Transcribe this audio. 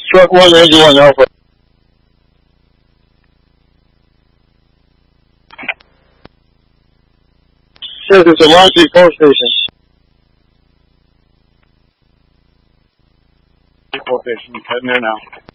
Truck 1, Angel 1 Alpha. Says it's a Long Street Post Station. Post Station, heading there now.